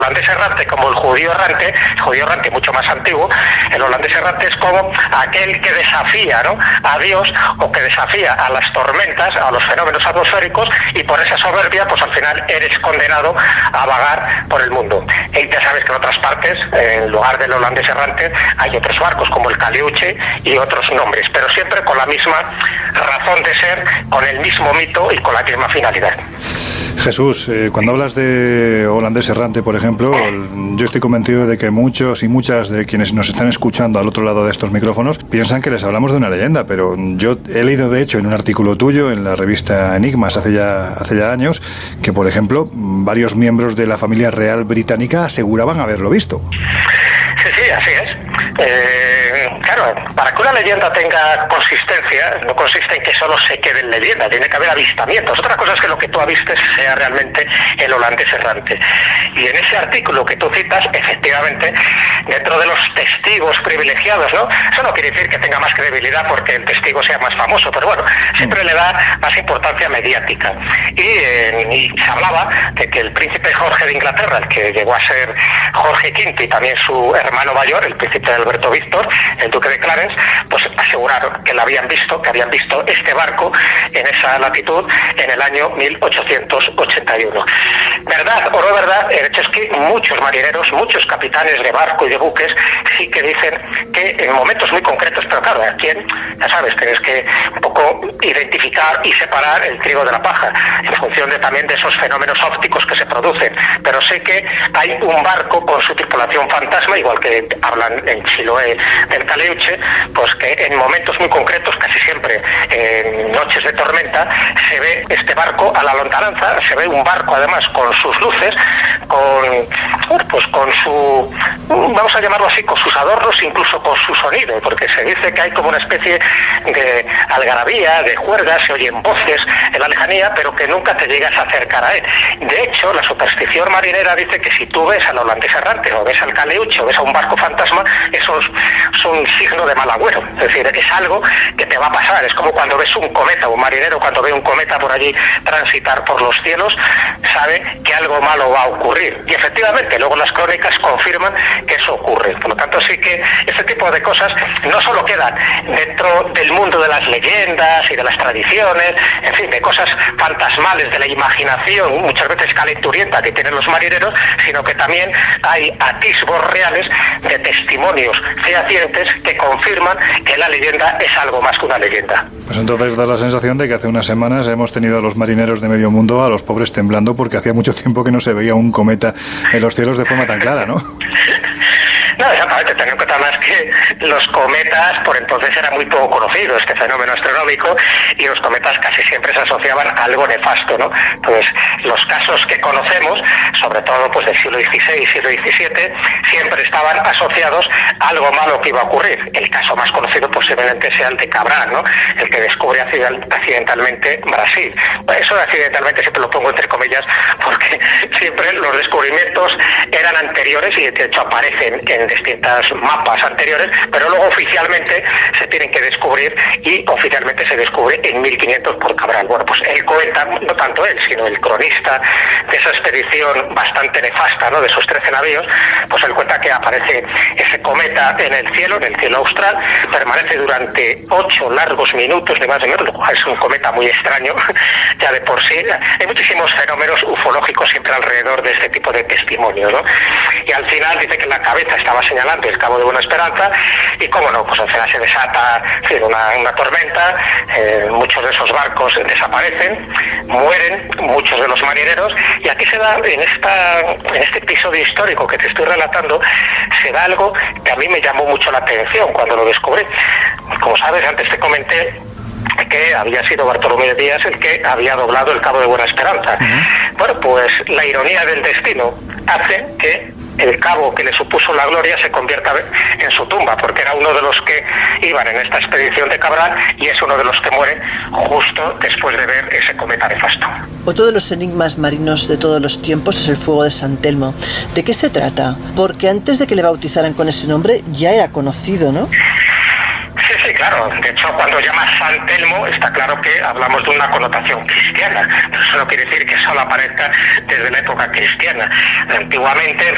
holandés errante como el judío errante mucho más antiguo. El holandés errante es como aquel que desafía, ¿no?, a Dios, o que desafía a las tormentas, a los fenómenos atmosféricos, y por esa soberbia pues al final eres condenado a vagar por el mundo. Y ya sabes que en otras partes, en lugar del holandés errante, hay otros barcos como el Caleuche y otros nombres, pero siempre con la misma razón de ser, con el mismo mito y con la misma finalidad. Jesús, cuando hablas de holandés errante, por ejemplo, yo estoy convencido de que muchos y muchas de quienes nos están escuchando al otro lado de estos micrófonos piensan que les hablamos de una leyenda, pero yo he leído, de hecho, en un artículo tuyo en la revista Enigmas hace ya años, que, por ejemplo, varios miembros de la familia real británica aseguraban haberlo visto. Sí, así es. Claro, para que una leyenda tenga consistencia, no consiste en que solo se quede en leyenda, tiene que haber avistamientos. Otra cosa es que lo que tú avistes sea realmente el holandés errante. Y en ese artículo que tú citas, efectivamente, dentro de los testigos privilegiados, ¿no?, eso no quiere decir que tenga más credibilidad porque el testigo sea más famoso, pero bueno, siempre le da más importancia mediática. Y se hablaba de que el príncipe Jorge de Inglaterra, el que llegó a ser Jorge V, y también su hermano mayor, el príncipe Alberto Víctor, el duque de Clarence, pues aseguraron que habían visto este barco en esa latitud en el año 1881. ¿Verdad o no verdad? El hecho es que muchos marineros, muchos capitanes de barco y de buques sí que dicen que en momentos muy concretos, pero claro, aquí ya sabes, tienes que un poco identificar y separar el trigo de la paja en función también de esos fenómenos ópticos que se producen, pero sé que hay un barco con su tripulación fantasma, igual que hablan en Chiloé del Caleuche, pues que en momentos muy concretos, casi siempre en noches de tormenta, se ve este barco a la lontananza, se ve un barco además con sus luces, con su, vamos a llamarlo así, con sus adornos, incluso con su sonido, porque se dice que hay como una especie de algarabía, de juergas, se oyen voces en la lejanía, pero que nunca te llegas a acercar a él. De hecho, la superstición marinera dice que si tú ves al holandés errante, o ves al Caleuche, o ves a un barco fantasma, eso es un signo de mal agüero, es decir, es algo que te va a pasar. Es como cuando ves un cometa, un marinero cuando ve un cometa por allí transitar por los cielos, sabe que algo malo va a ocurrir, y efectivamente luego las crónicas confirman que eso ocurre. Por lo tanto, sí que este tipo de cosas no solo quedan dentro del mundo de las leyendas y de las tradiciones, en fin, de cosas fantasmales de la imaginación, muchas veces calenturienta, que tienen los marineros, sino que también hay atisbos reales de testimonios fehacientes que confirman que la leyenda es algo más que una leyenda. Pues entonces da la sensación de que hace unas semanas hemos tenido a los marineros de medio mundo, a los pobres, temblando porque hacía mucho tiempo que no se veía un cometa en los cielos de forma tan clara, ¿no? No, exactamente, ten en cuenta más que los cometas por entonces era muy poco conocido, este fenómeno astronómico, y los cometas casi siempre se asociaban a algo nefasto, ¿no? Pues los casos que conocemos, sobre todo pues del siglo XVI y siglo XVII, siempre estaban asociados a algo malo que iba a ocurrir. El caso más conocido posiblemente sea el de Cabral, ¿no?, el que descubre accidentalmente Brasil. Eso de accidentalmente siempre lo pongo entre comillas porque siempre los descubrimientos eran anteriores y de hecho aparecen en distintas mapas anteriores, pero luego oficialmente se tienen que descubrir, y oficialmente se descubre en 1500 por Cabral. Bueno, pues él cuenta, no tanto él, sino el cronista de esa expedición bastante nefasta, ¿no?, de esos 13 navíos, pues él cuenta que aparece ese cometa en el cielo austral, permanece durante 8 largos minutos, ni más ni menos, es un cometa muy extraño ya de por sí. Hay muchísimos fenómenos ufológicos siempre alrededor de este tipo de testimonios, ¿no? Y al final dice que la cabeza estaba señalando el Cabo de Buena Esperanza, y cómo no, pues al final se desata una tormenta, muchos de esos barcos desaparecen, mueren muchos de los marineros, y aquí se da, en este episodio histórico que te estoy relatando, se da algo que a mí me llamó mucho la atención cuando lo descubrí. Como sabes, antes te comenté que había sido Bartolomé Díaz el que había doblado el Cabo de Buena Esperanza. Bueno, pues la ironía del destino hace que el cabo que le supuso la gloria se convierta en su tumba, porque era uno de los que iban en esta expedición de Cabral, y es uno de los que muere justo después de ver ese cometa nefasto. Otro de los enigmas marinos de todos los tiempos es el fuego de San Telmo. ¿De qué se trata? Porque antes de que le bautizaran con ese nombre ya era conocido, ¿no? Sí, claro. De hecho, cuando llamas San Telmo, está claro que hablamos de una connotación cristiana. Pero eso no quiere decir que solo aparezca desde la época cristiana. Antiguamente,